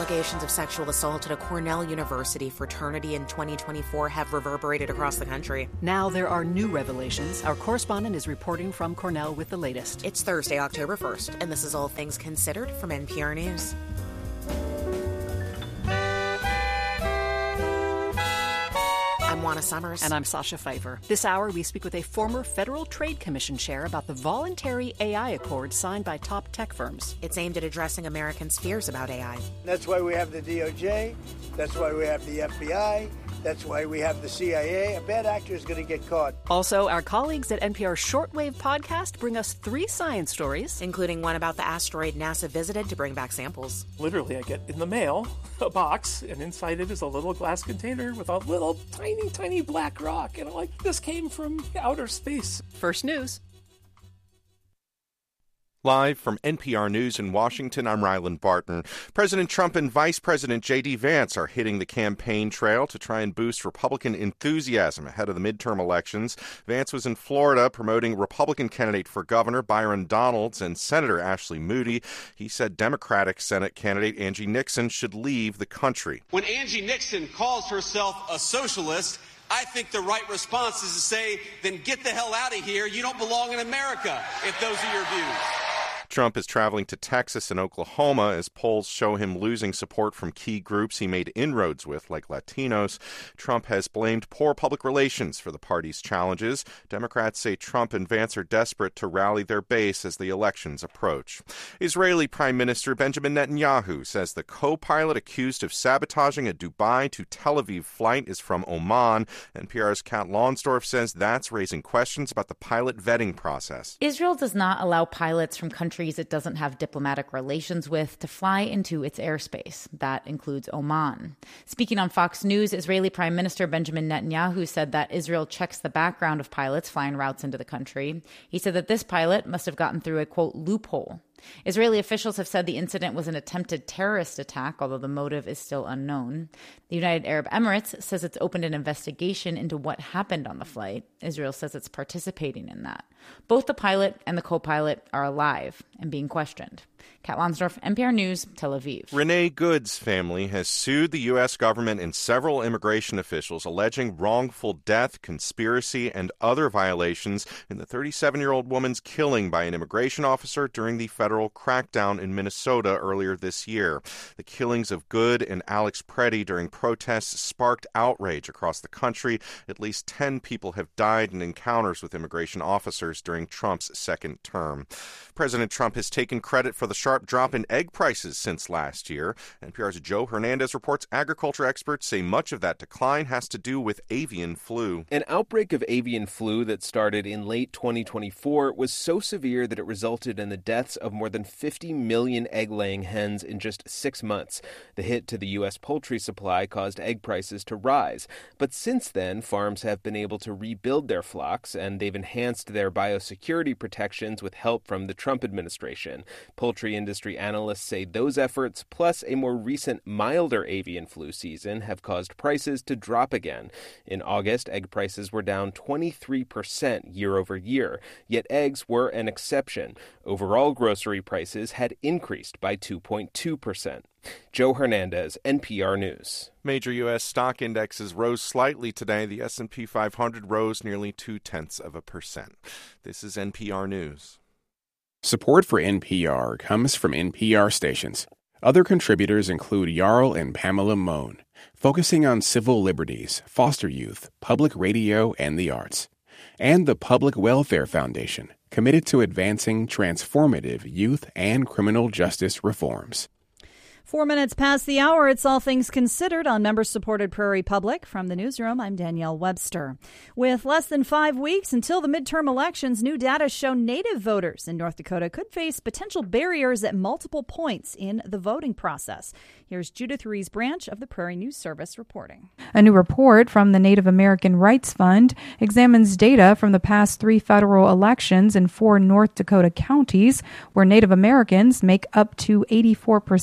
Allegations of sexual assault at a Cornell University fraternity in 2024 have reverberated across the country. Now there are new revelations. Our correspondent is reporting from Cornell with the latest. It's Thursday, October 1st, and this is All Things Considered from NPR News. I'm Juana Summers. And I'm Sasha Pfeiffer. This hour, we speak with a former Federal Trade Commission chair about the voluntary AI accord signed by top tech firms. It's aimed at addressing Americans' fears about AI. That's why we have the DOJ. That's why we have the FBI. That's why we have the CIA. A bad actor is going to get caught. Also, our colleagues at NPR's Shortwave podcast bring us 3 science stories, including one about the asteroid NASA visited to bring back samples. Literally, I get in the mail a box, and inside it is a little glass container with a little tiny black rock. And I'm like, this came from outer space. First news. Live from NPR News in Washington, I'm Rylan Barton. President Trump and Vice President J.D. Vance are hitting the campaign trail to try and boost Republican enthusiasm ahead of the midterm elections. Vance was in Florida promoting Republican candidate for governor Byron Donalds and Senator Ashley Moody. He said Democratic Senate candidate Angie Nixon should leave the country. When Angie Nixon calls herself a socialist, I think the right response is to say, then get the hell out of here. You don't belong in America if those are your views. Trump is traveling to Texas and Oklahoma as polls show him losing support from key groups he made inroads with, like Latinos. Trump has blamed poor public relations for the party's challenges. Democrats say Trump and Vance are desperate to rally their base as the elections approach. Israeli Prime Minister Benjamin Netanyahu says the co-pilot accused of sabotaging a Dubai to Tel Aviv flight is from Oman. NPR's Kat Lonsdorf says that's raising questions about the pilot vetting process. Israel does not allow pilots from countries it doesn't have diplomatic relations with to fly into its airspace. That includes Oman. Speaking on Fox News, Israeli Prime Minister Benjamin Netanyahu said that Israel checks the background of pilots flying routes into the country. He said that this pilot must have gotten through a, quote, loophole. Israeli officials have said the incident was an attempted terrorist attack, although the motive is still unknown. The United Arab Emirates says it's opened an investigation into what happened on the flight. Israel says it's participating in that. Both the pilot and the co-pilot are alive and being questioned. Kat Lonsdorf, NPR News, Tel Aviv. Renee Good's family has sued the U.S. government and several immigration officials alleging wrongful death, conspiracy, and other violations in the 37-year-old woman's killing by an immigration officer during the federal crackdown in Minnesota earlier this year. The killings of Good and Alex Preddy during protests sparked outrage across the country. At least 10 people have died in encounters with immigration officers during Trump's second term. President Trump has taken credit for the sharp drop in egg prices since last year. NPR's Joe Hernandez reports agriculture experts say much of that decline has to do with avian flu. An outbreak of avian flu that started in late 2024 was so severe that it resulted in the deaths of more than 50 million egg-laying hens in just 6 months. The hit to the U.S. poultry supply caused egg prices to rise. But since then, farms have been able to rebuild their flocks, and they've enhanced their biosecurity protections with help from the Trump administration. Poultry industry analysts say those efforts, plus a more recent milder avian flu season, have caused prices to drop again. In August, egg prices were down 23% year over year, yet eggs were an exception. Overall grocery prices had increased by 2.2%. Joe Hernandez, NPR News. Major U.S. stock indexes rose slightly today. The S&P 500 rose nearly 0.2%. This is NPR News. Support for NPR comes from NPR stations. Other contributors include Jarl and Pamela Mohn, focusing on civil liberties, foster youth, public radio, and the arts. And the Public Welfare Foundation, committed to advancing transformative youth and criminal justice reforms. 4 minutes past the hour, it's All Things Considered on member-supported Prairie Public. From the newsroom, I'm Danielle Webster. With less than 5 weeks until the midterm elections, new data show Native voters in North Dakota could face potential barriers at multiple points in the voting process. Here's Judith Ruiz-Branch of the Prairie News Service reporting. A new report from the Native American Rights Fund examines data from the past 3 federal elections in 4 North Dakota counties, where Native Americans make up to 84% of the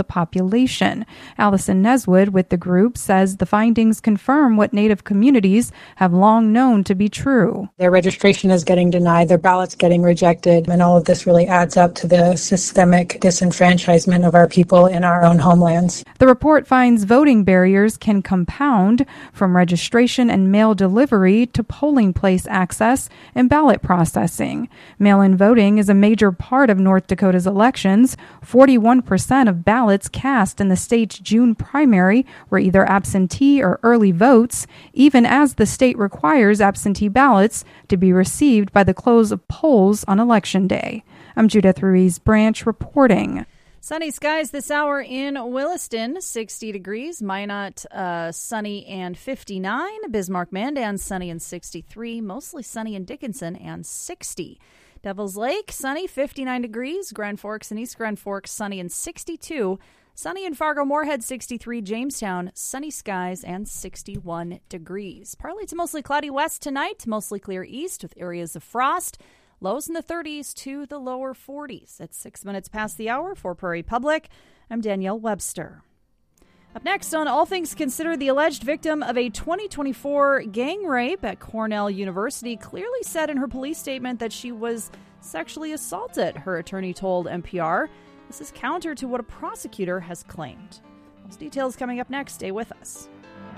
population. Allison Neswood with the group says the findings confirm what Native communities have long known to be true. Their registration is getting denied, their ballots getting rejected, and all of this really adds up to the systemic disenfranchisement of our people in our own homelands. The report finds voting barriers can compound from registration and mail delivery to polling place access and ballot processing. Mail-in voting is a major part of North Dakota's elections. 41% of ballots cast in the state's June primary were either absentee or early votes, even as the state requires absentee ballots to be received by the close of polls on Election Day. I'm Judith Ruiz Branch reporting. Sunny skies this hour in Williston, 60 degrees. Minot, sunny and 59. Bismarck, Mandan, sunny and 63. Mostly sunny in Dickinson and 60. Devil's Lake, sunny, 59 degrees. Grand Forks and East Grand Forks, sunny and 62. Sunny in Fargo-Moorhead, 63. Jamestown, sunny skies and 61 degrees. Partly to mostly cloudy west tonight. Mostly clear east with areas of frost. Lows in the 30s to the lower 40s. It's 6 minutes past the hour for Prairie Public. I'm Danielle Webster. Up next on All Things Considered, the alleged victim of a 2024 gang rape at Cornell University clearly said in her police statement that she was sexually assaulted, her attorney told NPR. This is counter to what a prosecutor has claimed. Those details coming up next. Stay with us.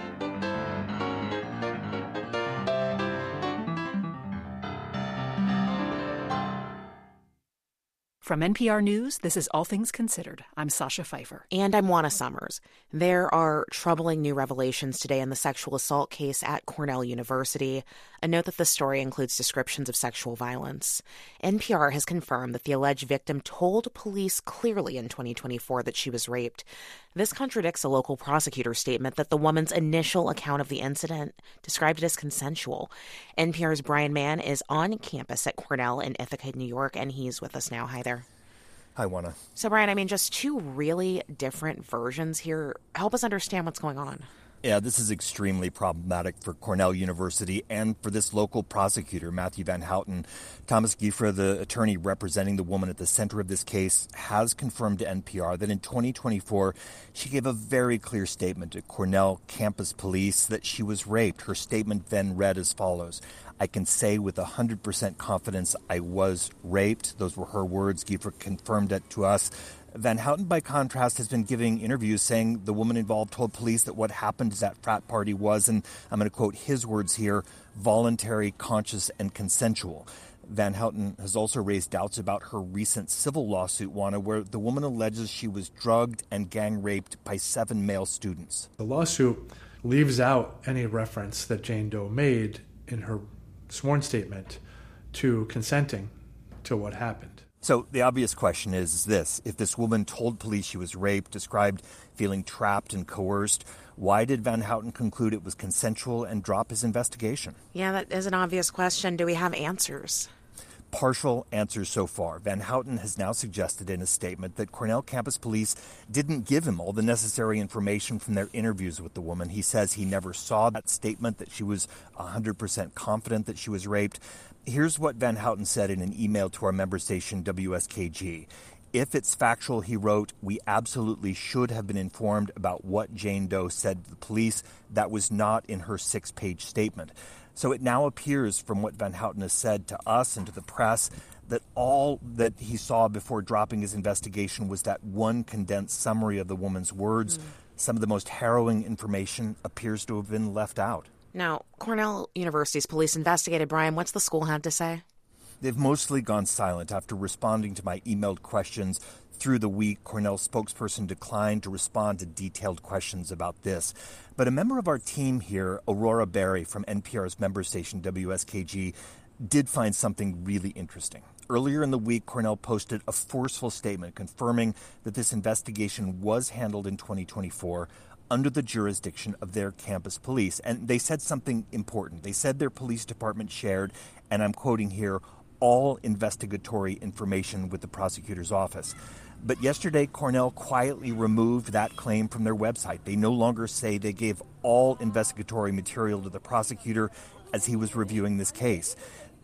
From NPR News, this is All Things Considered. I'm Sasha Pfeiffer. And I'm Juana Summers. There are troubling new revelations today in the sexual assault case at Cornell University. A note that the story includes descriptions of sexual violence. NPR has confirmed that the alleged victim told police clearly in 2024 that she was raped. This contradicts a local prosecutor's statement that the woman's initial account of the incident described it as consensual. NPR's Brian Mann is on campus at Cornell in Ithaca, New York, and he's with us now. Hi there. Hi, Juana. So, Brian, just two really different versions here. Help us understand what's going on. Yeah, this is extremely problematic for Cornell University and for this local prosecutor, Matthew Van Houten. Thomas Giefra, the attorney representing the woman at the center of this case, has confirmed to NPR that in 2024, she gave a very clear statement to Cornell campus police that she was raped. Her statement then read as follows: "I can say with 100% confidence I was raped." Those were her words. Giefra confirmed it to us. Van Houten, by contrast, has been giving interviews saying the woman involved told police that what happened at that frat party was, and I'm going to quote his words here, voluntary, conscious, and consensual. Van Houten has also raised doubts about her recent civil lawsuit, Juana, where the woman alleges she was drugged and gang raped by 7 male students. The lawsuit leaves out any reference that Jane Doe made in her sworn statement to consenting to what happened. So the obvious question is this: if this woman told police she was raped, described feeling trapped and coerced, why did Van Houten conclude it was consensual and drop his investigation? Yeah, that is an obvious question. Do we have answers? Partial answers so far. Van Houten has now suggested in a statement that Cornell campus police didn't give him all the necessary information from their interviews with the woman. He says he never saw that statement, that she was 100% confident that she was raped. Here's what Van Houten said in an email to our member station, WSKG. If it's factual, he wrote, we absolutely should have been informed about what Jane Doe said to the police. That was not in her 6-page statement. So it now appears from what Van Houten has said to us and to the press that all that he saw before dropping his investigation was that one condensed summary of the woman's words. Some of the most harrowing information appears to have been left out. Now, Cornell University's police investigated. Brian, what's the school had to say? They've mostly gone silent after responding to my emailed questions through the week. Cornell's spokesperson declined to respond to detailed questions about this. But a member of our team here, Aurora Berry from NPR's member station WSKG, did find something really interesting. Earlier in the week, Cornell posted a forceful statement confirming that this investigation was handled in 2024 under the jurisdiction of their campus police. And they said something important. They said their police department shared, and I'm quoting here, all investigatory information with the prosecutor's office. But yesterday, Cornell quietly removed that claim from their website. They no longer say they gave all investigatory material to the prosecutor as he was reviewing this case.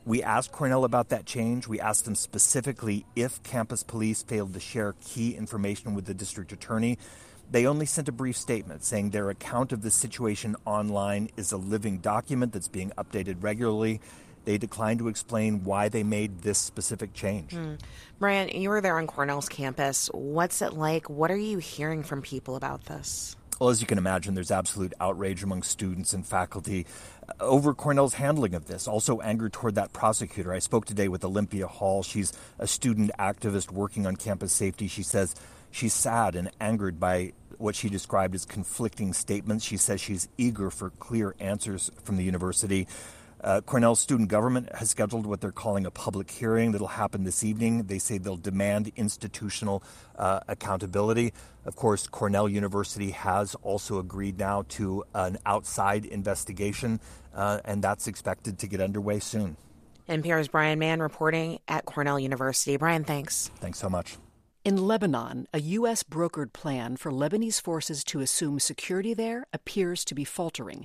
We asked Cornell about that change. We asked them specifically if campus police failed to share key information with the district attorney. They only sent a brief statement saying their account of the situation online is a living document that's being updated regularly. They declined to explain why they made this specific change. Brian, you were there on Cornell's campus. What's it like? What are you hearing from people about this? Well, as you can imagine, there's absolute outrage among students and faculty over Cornell's handling of this. Also anger toward that prosecutor. I spoke today with Olympia Hall. She's a student activist working on campus safety. She says she's sad and angered by what she described as conflicting statements. She says she's eager for clear answers from the university. Cornell's student government has scheduled what they're calling a public hearing that'll happen this evening. They say they'll demand institutional accountability. Of course, Cornell University has also agreed now to an outside investigation, and that's expected to get underway soon. NPR's Brian Mann reporting at Cornell University. Brian, thanks. Thanks so much. In Lebanon, a U.S. brokered plan for Lebanese forces to assume security there appears to be faltering.